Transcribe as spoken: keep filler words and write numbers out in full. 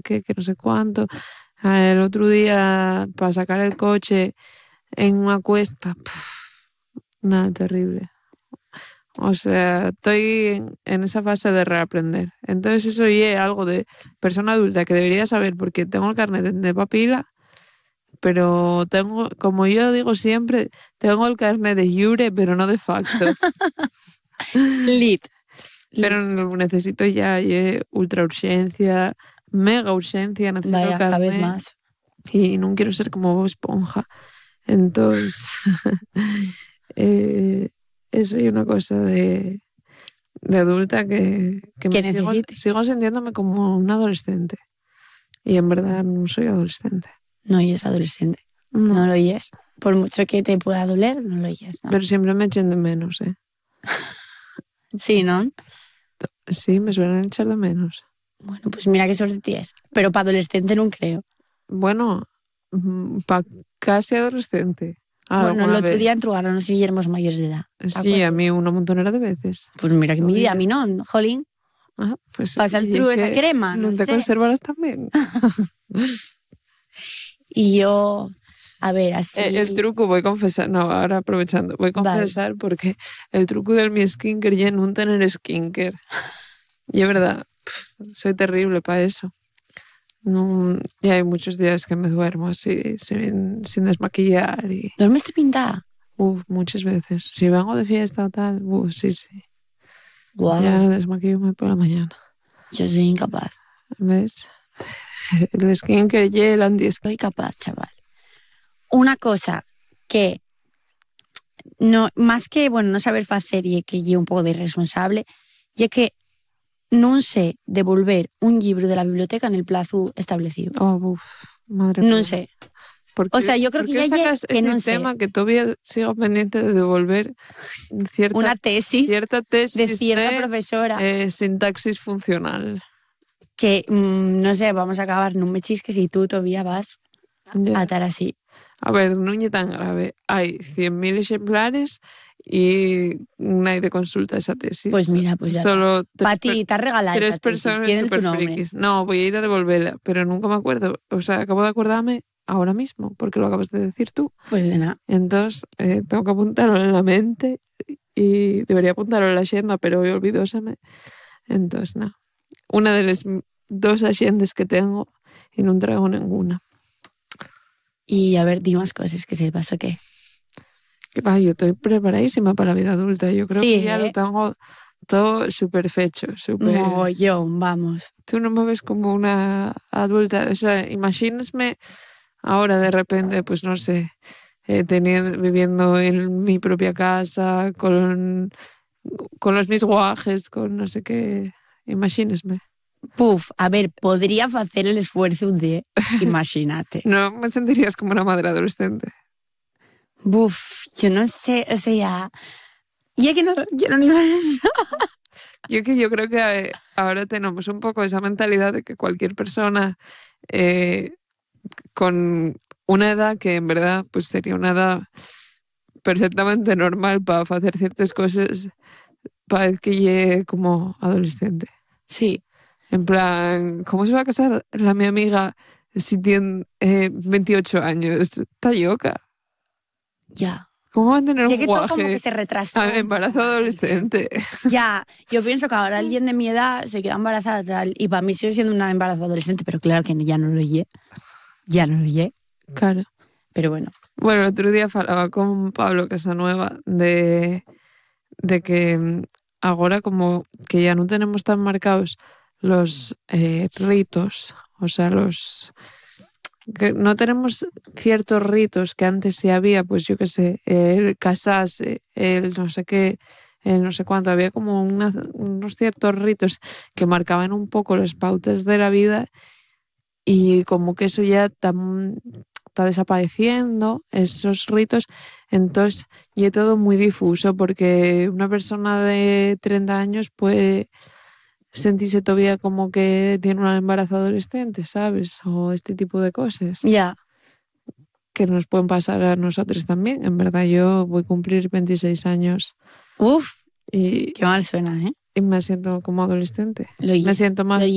qué, que no sé cuánto. El otro día, para sacar el coche en una cuesta, pff, nada, terrible. O sea, estoy en, en esa fase de reaprender. Entonces eso ya es algo de persona adulta que debería saber porque tengo el carnet de, de papila, pero tengo, como yo digo siempre, tengo el carnet de jure, pero no de facto. Lit. Pero necesito ya, ya ultra urgencia, mega urgencia, necesito Vaya, el carnet. cada vez más. Y no quiero ser como Bob Esponja. Entonces, eh, eso es una cosa de, de adulta que, que, Que me sigo, necesites. sigo sintiéndome como un adolescente. Y en verdad no soy adolescente. No eres adolescente. No, No lo eres. Por mucho que te pueda doler, no lo eres. ¿No? pero siempre me echen de menos, ¿eh? Sí, ¿no? Sí, me suelen echar de menos. Bueno, pues mira qué suerte tienes. Pero para adolescente no creo. Bueno, para casi adolescente. Ah, Bueno, el otro vez. día entrugaron si éramos mayores de edad. Sí, a mí una montonera de veces. Pues mira que envidia, a mí no, jolín. Ah, pues pasa el truco esa crema, no, no te sé. conservarás también. Y yo, a ver, así... El, el truco, voy a confesar, no, ahora aprovechando, voy a confesar vale. Porque el truco del mi skincare ya no tener skincare. Y es verdad, pff, soy terrible para eso. No, y hay muchos días que me duermo así, sin, sin desmaquillar. Y... ¿Duermes pintada? Uf, muchas veces. Si vengo de fiesta o tal, uf, sí, sí. Wow. Ya desmaquillo por la mañana. Yo soy incapaz. ¿Ves? El skincare y el anti Soy capaz, chaval. Una cosa que no, más que, bueno, no saber hacer y que yo un poco de irresponsable, y que no sé devolver un libro de la biblioteca en el plazo establecido. Oh, uf, madre no mía. sé. ¿Por qué, o sea, yo creo ¿por que qué ya sacas que ese no tema sé? que todavía sigo pendiente de devolver cierta, una tesis, cierta tesis de cierta de, profesora eh, sintaxis funcional? Que, mmm, no sé, vamos a acabar, no me chisques si tú todavía vas Yeah. a estar así. A ver, no es tan grave. Hay cien mil ejemplares y nadie te consulta esa tesis. Pues mira, pues ya Solo para ti te has regalado tres esa tesis, personas tienes super tu nombre. frikis. No, voy a ir a devolverla, pero nunca me acuerdo. O sea, acabo de acordarme ahora mismo, porque lo acabas de decir tú. Pues de nada. Entonces, eh, tengo que apuntarlo en la mente y debería apuntarlo en la agenda, pero hoy olvidóseme. Entonces, nada. Una de las dos agendas que tengo y no traigo ninguna. Y a ver, di más cosas que sepas, ¿o qué? Que va, yo estoy preparadísima para la vida adulta. Yo creo sí, que ya ¿eh? lo tengo todo súper fecho. Super... Mogollón, vamos. Tú no me ves como una adulta. O sea, imagínasme ahora de repente, pues no sé, eh, teniendo, viviendo en mi propia casa, con, con los mis guajes, con no sé qué. Imagínasme. Puf, a ver, podría hacer el esfuerzo de, imagínate. No me sentirías como una madre adolescente. Buf, yo no sé, o sea, ya que no, yo no ni Yo que yo creo que ahora tenemos un poco esa mentalidad de que cualquier persona eh, con una edad que en verdad pues sería una edad perfectamente normal para hacer ciertas cosas, parece que llegue como adolescente. Sí. En plan, ¿cómo se va a casar la mi amiga si tiene eh, veintiocho años? Está loca. Ya. ¿Cómo va a tener ya un que guaje? todo como que se retrasó. Embarazo adolescente. Ya, yo pienso que ahora alguien de mi edad se queda embarazada tal, y para mí sigue siendo una embarazo adolescente, pero claro que ya no lo oye. Ya no lo oye. Claro. Pero bueno. Bueno, el otro día hablaba con Pablo Casanueva de, de que ahora como que ya no tenemos tan marcados los eh, ritos, o sea, los... que no tenemos ciertos ritos que antes sí había, pues yo qué sé, el casarse, el no sé qué, el no sé cuánto, había como una, unos ciertos ritos que marcaban un poco las pautas de la vida y como que eso ya tan, está desapareciendo, esos ritos, entonces ya es todo muy difuso porque una persona de treinta años puede sentirse todavía como que tiene un embarazo adolescente, ¿sabes? O este tipo de cosas. Ya. Yeah. Que nos pueden pasar a nosotros también. En verdad, yo voy a cumplir veintiséis años. Uf, y qué mal suena, ¿eh? Y me siento como adolescente. Lo me siento más